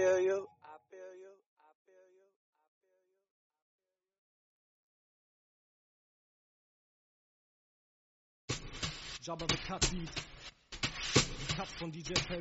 feel you. I feel you. I feel you. I feel you. Jabba the Cut Beat. Die Cuts von DJ